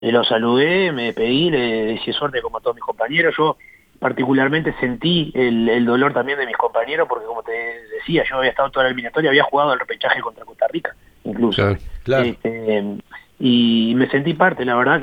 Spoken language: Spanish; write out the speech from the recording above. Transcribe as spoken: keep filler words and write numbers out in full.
Y lo saludé, me despedí, le deseé suerte como a todos mis compañeros. Yo particularmente sentí el, el dolor también de mis compañeros, porque como te decía, yo había estado toda la eliminatoria, había jugado el repechaje contra Costa Rica, incluso. Claro, claro. Este, y me sentí parte, la verdad.